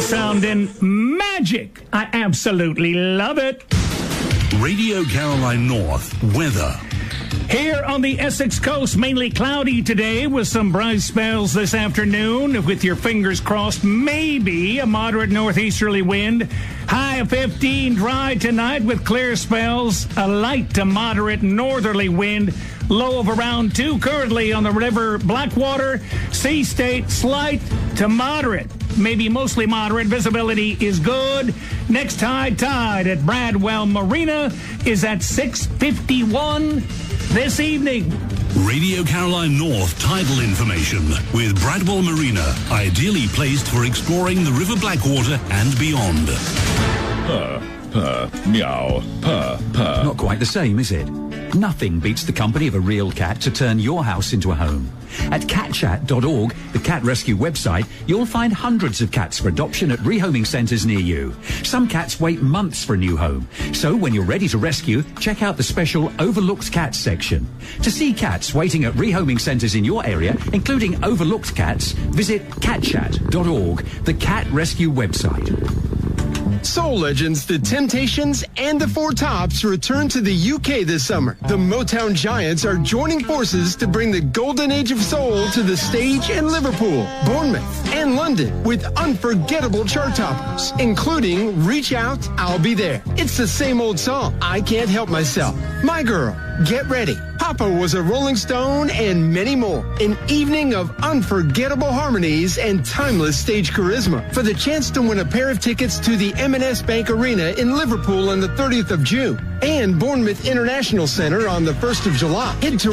sounding magic. I absolutely love it. Radio Caroline North weather. Here on the Essex coast, mainly cloudy today with some bright spells this afternoon. With your fingers crossed, maybe a moderate northeasterly wind. High of 15, dry tonight with clear spells. A light to moderate northerly wind. Low of around 2 currently on the river Blackwater. Sea state slight to moderate. Maybe mostly moderate. Visibility is good. Next high tide at Bradwell Marina is at 6:51 this evening. Radio Caroline North tidal information with Bradwell Marina, ideally placed for exploring the River Blackwater and beyond. Purr, purr, meow, purr, purr. Not quite the same, is it? Nothing beats the company of a real cat to turn your house into a home. At catchat.org, the cat rescue website, you'll find hundreds of cats for adoption at rehoming centres near you. Some cats wait months for a new home. So when you're ready to rescue, check out the special Overlooked Cats section. To see cats waiting at rehoming centres in your area, including overlooked cats, visit catchat.org, the cat rescue website. Soul legends The Temptations and the Four Tops return to the UK this summer. The Motown Giants are joining forces to bring the golden age of soul to the stage in Liverpool, Bournemouth, and London with unforgettable chart toppers, including Reach Out, I'll Be There. It's the same old song, I Can't Help Myself, My Girl, Get Ready, Papa Was a Rolling Stone, and many more. An evening of unforgettable harmonies and timeless stage charisma. For the chance to win a pair of tickets to the M&S Bank Arena in Liverpool on the 30th of June and Bournemouth International Centre on the 1st of July, head to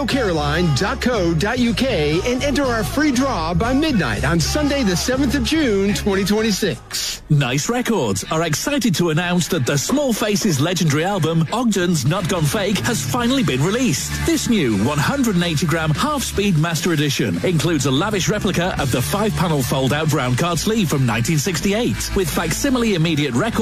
radiocaroline.co.uk and enter our free draw by midnight on Sunday the 7th of June 2026. Nice Records are excited to announce that the Small Faces legendary album Ogden's Not Gone Fake has finally been released. This new 180-gram half-speed master edition includes a lavish replica of the 5-panel fold-out round card sleeve from 1968 with facsimile immediate record